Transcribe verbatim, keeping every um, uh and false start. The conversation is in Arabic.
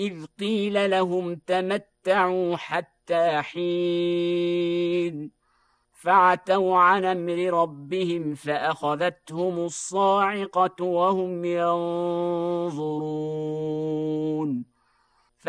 إذ قيل لهم تمتعوا حتى حين فعتوا عن أمر ربهم فأخذتهم الصاعقة وهم ينظرون